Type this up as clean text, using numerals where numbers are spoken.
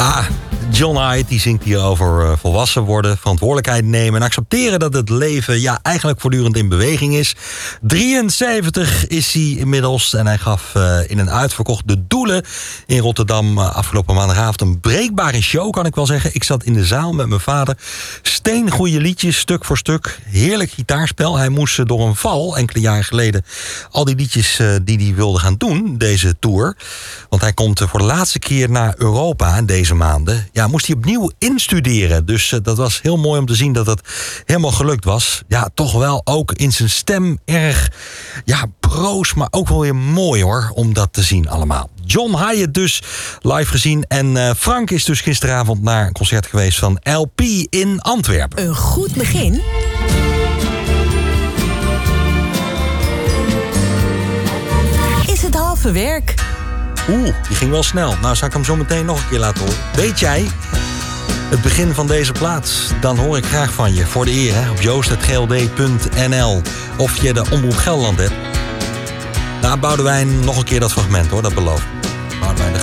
John Hyatt die zingt hier over volwassen worden, verantwoordelijkheid nemen en accepteren dat het leven eigenlijk voortdurend in beweging is. 73 is hij inmiddels en hij gaf in een uitverkocht De Doelen in Rotterdam afgelopen maandagavond een breekbare show, kan ik wel zeggen. Ik zat in de zaal met mijn vader. Steengoeie liedjes, stuk voor stuk. Heerlijk gitaarspel. Hij moest door een val enkele jaren geleden al die liedjes die hij wilde gaan doen, deze tour. Want hij komt voor de laatste keer naar Europa in deze maanden. Ja, moest hij opnieuw instuderen. Dus dat was heel mooi om te zien dat het helemaal gelukt was. Ja, toch wel ook in zijn stem erg broos, maar ook wel weer mooi hoor, om dat te zien allemaal. John Hyatt dus live gezien. En Frank is dus gisteravond naar een concert geweest van LP in Antwerpen. Een goed begin is het halve werk. Die ging wel snel. Nou, zal ik hem zo meteen nog een keer laten horen. Weet jij het begin van deze plaats? Dan hoor ik graag van je. Voor de eer, hè? Op joost@gld.nl. Of je de Omroep Gelderland hebt. Nou, Boudewijn, nog een keer dat fragment, hoor. Dat beloof ik. Boudewijn de